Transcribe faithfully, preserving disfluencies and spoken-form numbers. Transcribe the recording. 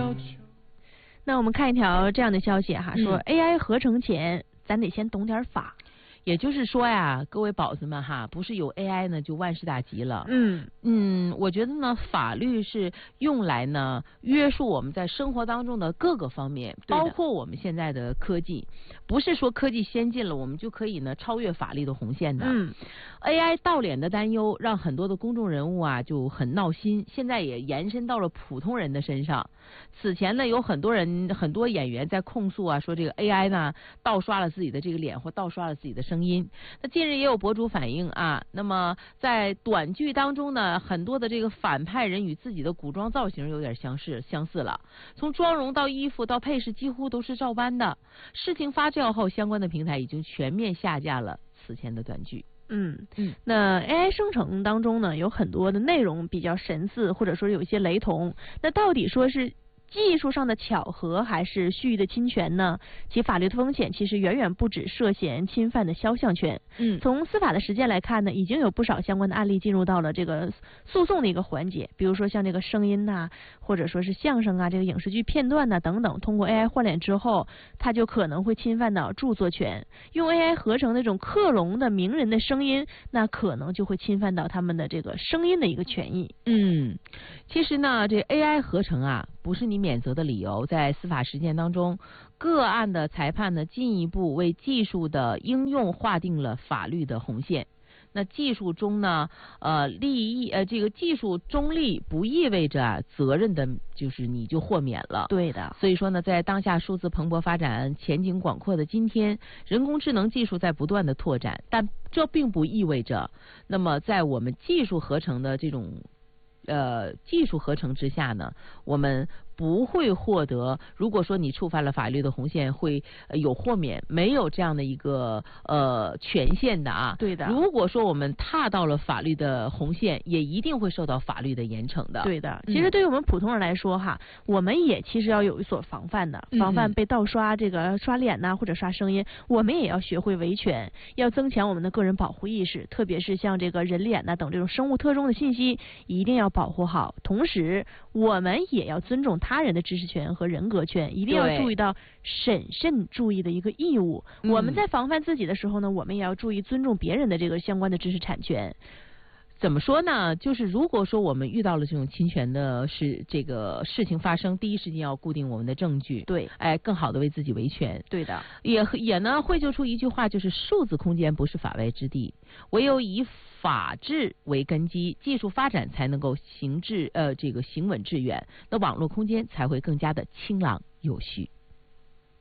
那我们看一条这样的消息哈，说 A I 合成前，咱得先懂点法。 也就是说呀，各位宝子们哈，不是有 A I 呢就万事大吉了。 嗯嗯，我觉得呢，法律是用来呢约束我们在生活当中的各个方面，包括我们现在的科技，不是说科技先进了，我们就可以呢超越法律的红线的。 嗯 ，A I 盗脸的担忧让很多的公众人物啊就很闹心，现在也延伸到了普通人的身上。此前呢，有很多人很多演员在控诉啊，说这个 A I 呢盗刷了自己的这个脸或盗刷了自己的声音。那近日也有博主反映啊，那么在短剧当中呢，很多的这个反派人与自己的古装造型有点相似相似了，从妆容到衣服到配饰几乎都是照搬的。事情发酵后，相关的平台已经全面下架了此前的短剧。 嗯嗯， 那 A I 生成当中呢，有很多的内容比较神似，或者说有一些雷同。那到底说是技术上的巧合还是蓄意的侵权呢？其法律的风险其实远远不止涉嫌侵犯的肖像权。 嗯， 从司法的实践来看呢，已经有不少相关的案例进入到了这个诉讼的一个环节，比如说像这个声音呐、啊，或者说是相声啊，这个影视剧片段呐、啊、等等，通过 A I 换脸之后，它就可能会侵犯到著作权。用 A I 合成那种克隆的名人的声音，那可能就会侵犯到他们的这个声音的一个权益。 嗯，其实呢，这 A I 合成啊，不是你免责的理由。在司法实践当中，个案的裁判呢，进一步为技术的应用划定了法律的红线。那技术中呢，呃，利益呃，这个技术中立不意味着啊，责任的就是你就豁免了。 对的。 所以说呢，在当下数字蓬勃发展、前景广阔的今天，人工智能技术在不断的拓展，但这并不意味着，那么在我们技术合成的这种呃技术合成之下呢，我们不会获得，如果说你触犯了法律的红线，会有豁免，没有这样的一个呃权限的啊。 对的。 如果说我们踏到了法律的红线，也一定会受到法律的严惩的。 对的。其实对于我们普通人来说哈，嗯、我们也其实要有所防范的，防范被盗刷这个刷脸呐、啊，或者刷声音，我们也要学会维权，要增强我们的个人保护意识，特别是像这个人脸呐、啊、等这种生物特征的信息，一定要保护好。同时，我们也要尊重他人的知识权和人格权，一定要注意到审慎注意的一个义务。我们在防范自己的时候呢，我们也要注意尊重别人的这个相关的知识产权。 怎么说呢？就是如果说我们遇到了这种侵权的事，这个事情发生，第一时间要固定我们的证据， 对， 哎，更好的为自己维权。 对的， 也也呢汇就出一句话，就是数字空间不是法外之地，唯有以法治为根基，技术发展才能够行至呃这个行稳致远，那网络空间才会更加的清朗有序。